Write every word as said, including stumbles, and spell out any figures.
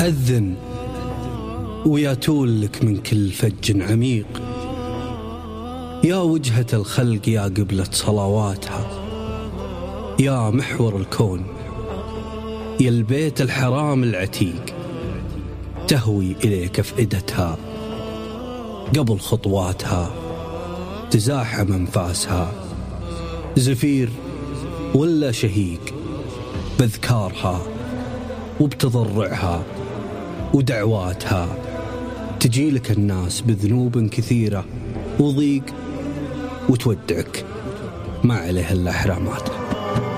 أذن وياتولك من كل فج عميق، يا وجهة الخلق يا قبلة صلواتها، يا محور الكون، يا البيت الحرام العتيق، تهوي إليك أفئدتها قبل خطواتها، تزاحم أنفاسها زفير ولا شهيق بذكارها وبتضرعها ودعواتها. تجيلك الناس بذنوب كثيرة وضيق وتودعك ما عليها إلا حراماتها.